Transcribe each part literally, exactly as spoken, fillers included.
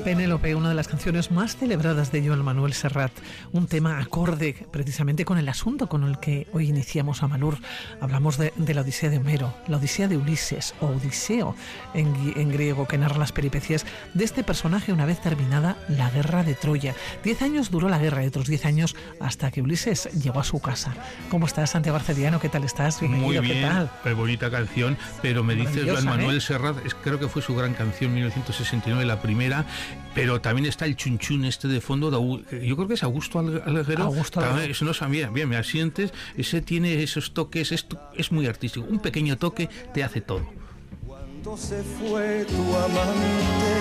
Penélope, una de las canciones más celebradas de Joan Manuel Serrat, un tema acorde precisamente con el asunto con el que hoy iniciamos Amalur. Hablamos de, de la Odisea de Homero, la Odisea de Ulises, o Odiseo en, en griego, que narra las peripecias de este personaje una vez terminada la guerra de Troya. Diez años duró la guerra y otros diez años hasta que Ulises llegó a su casa. ¿Cómo estás, Santiago Arcediano? ¿Qué tal estás? Bienvenido. Muy bien, ¿qué tal? Qué bonita canción, pero me dices Joan Manuel ¿eh? Serrat, es, creo que fue su gran canción mil novecientos sesenta y nueve, la primera, pero también está el chunchún este de fondo, de, yo creo que es Augusto Alguero. Augusto Alguero. Eso no sabía, bien, me asientes, ese tiene esos toques, es, es muy artístico, un pequeño toque te hace todo. Cuando se fue tu amante,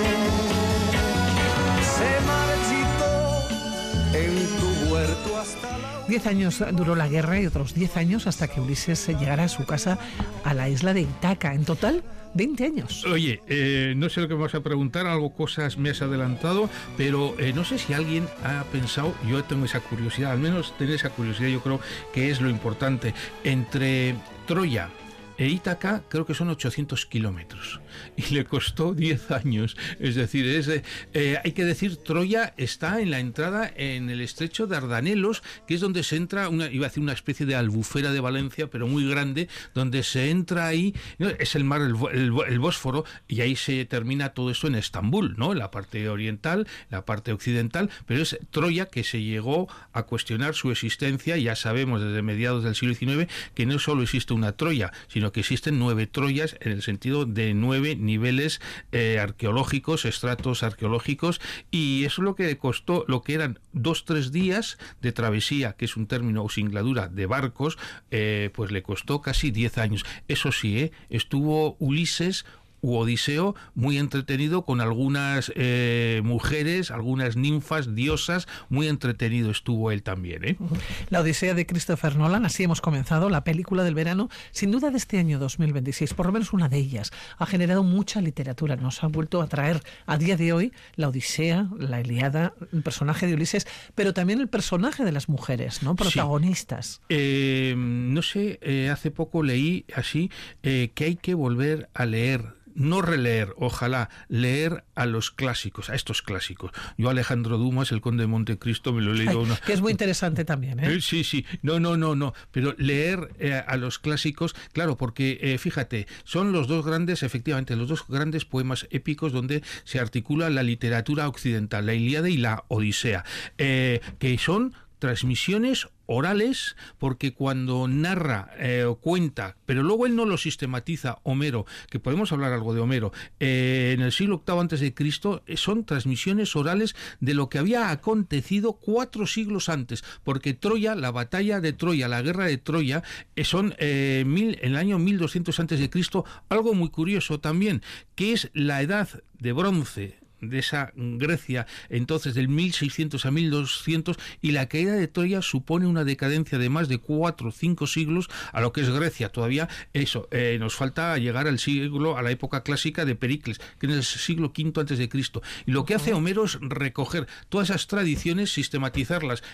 se marchitó en tu huerto hasta la... Diez años duró la guerra y otros diez años hasta que Ulises llegara a su casa a la isla de Ítaca. En total, veinte años. Oye, eh, no sé lo que me vas a preguntar, algo cosas me has adelantado, pero eh, no sé si alguien ha pensado, yo tengo esa curiosidad, al menos tener esa curiosidad, yo creo que es lo importante, entre Troya e Ítaca creo que son ochocientos kilómetros y le costó diez años, es decir, es, eh, hay que decir, Troya está en la entrada en el estrecho de Dardanelos, que es donde se entra, una, iba a decir una especie de albufera de Valencia, pero muy grande, donde se entra ahí, ¿no? Es el mar, el, el, el Bósforo, y ahí se termina todo esto en Estambul, ¿no? La parte oriental, la parte occidental, pero es Troya que se llegó a cuestionar su existencia. Ya sabemos desde mediados del siglo diecinueve que no solo existe una Troya, sino que existen nueve Troyas en el sentido de nueve niveles eh, arqueológicos, estratos arqueológicos, y eso es lo que le costó, lo que eran dos, tres días de travesía, que es un término o singladura de barcos, eh, pues le costó casi diez años. Eso sí, eh, estuvo Ulises u Odiseo muy entretenido con algunas eh, mujeres, algunas ninfas, diosas, muy entretenido estuvo él también, ¿eh? La Odisea de Christopher Nolan, así hemos comenzado, la película del verano, sin duda de este año dos mil veintiséis, por lo menos una de ellas, ha generado mucha literatura, nos ha vuelto a traer a día de hoy la Odisea, la Ilíada, el personaje de Ulises, pero también el personaje de las mujeres, ¿no? Protagonistas. Sí. Eh, no sé, eh, hace poco leí así eh, que hay que volver a leer, no releer, ojalá, leer a los clásicos, a estos clásicos. Yo Alejandro Dumas, el Conde de Montecristo, me lo he leído. Ay, una... que es muy interesante también, ¿eh? Sí, sí, no, no, no, no, pero leer eh, a los clásicos, claro, porque eh, fíjate, son los dos grandes, efectivamente, los dos grandes poemas épicos donde se articula la literatura occidental, la Ilíada y la Odisea, eh, que son transmisiones orales, porque cuando narra eh, o cuenta, pero luego él no lo sistematiza, Homero, que podemos hablar algo de Homero, eh, en el siglo octavo antes de Cristo, eh, son transmisiones orales de lo que había acontecido cuatro siglos antes, porque Troya, la batalla de Troya, la guerra de Troya, eh, son eh, mil, en el año mil doscientos antes de Cristo, algo muy curioso también, que es la edad de bronce de esa Grecia, entonces del mil seiscientos a mil doscientos, y la caída de Troya supone una decadencia de más de cuatro o cinco siglos a lo que es Grecia. Todavía eso, eh, nos falta llegar al siglo, a la época clásica de Pericles, que es el siglo quinto antes de Cristo. Y lo que hace Homero es recoger todas esas tradiciones, sistematizarlas